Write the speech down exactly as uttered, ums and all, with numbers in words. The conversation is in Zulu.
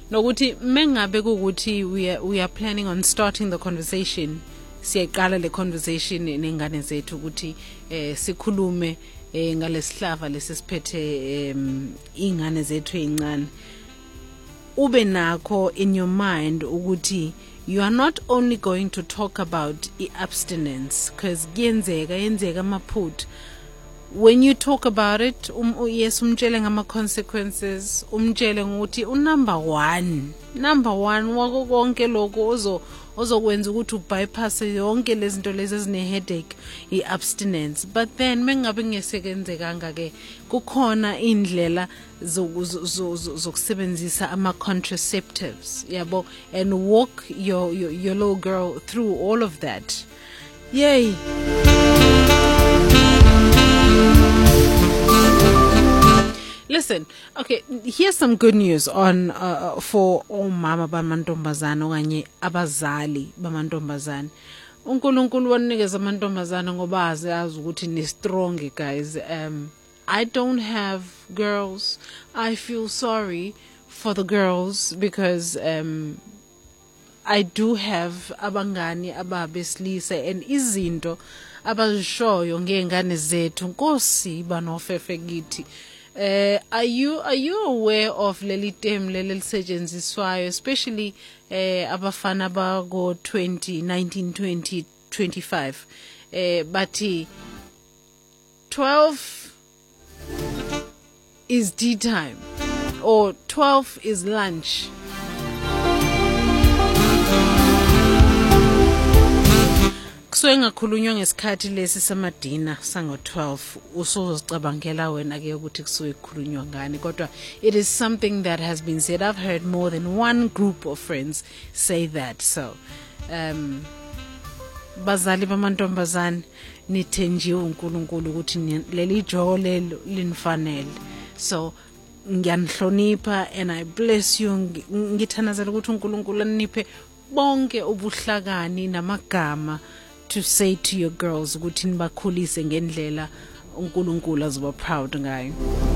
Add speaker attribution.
Speaker 1: nokuthi mengabe ukuthi we are, we are planning on starting the conversation, siyaqala le conversation nengane zethu ukuthi eh sikhulume eh ngalesihlava lesisiphethe ingane zethu ezincane, ube nakho in your mind ukuthi you are not only going to talk about abstinence, because kuyenzeka yenzeka amaphutha. When you talk about it, um, yes, umtshele ngama consequences, umtshele ngokuthi unumber one, number one wako konke lokho ozo ozokwenza ukuthi ubypass yonke lezi zinto lezi ezine headache, i-abstinence. But then mengabe ngesekenzekanga ke kukhona indlela zokusebenzisa ama contraceptives, yabo, and walk your, your your little girl through all of that. Yay. Listen, okay, here's some good news on uh, for omama bamantombazana okanye abazali bamantombazana. uNkulunkulu wanikeza amantombazana ngoba azi azi ukuthi ni strong, guys. um I don't have girls. I feel sorry for the girls because um I do have abangani ababesilisa and izinto abazishoyo ngengane zethu. Nkosi banofefe kithi. Uh, are you are you aware of leli term leli lisetshenziswayo, especially uh, abafana bago twenty nineteen twenty twenty-five, uh, but twelve is tea time or twelve is lunch? So engakhulunywa ngesikhathi lesi samadina sango twelve usozicabangela wena ke ukuthi kusuke kukhulunywa ngani, kodwa it is something that has been said. I've heard more than one group of friends say that. So um bazali bamantombazane nithenjiwe uNkulunkulu ukuthi leli jogo lelo linifanele. So ngiyanihlonipha and I bless you. Ngithanazela ukuthi uNkulunkulu aniphe bonke ubuhlakani namagama to say to your girls ukuthi nibakhulise ngendlela uNkulunkulu azoba proud ngayo.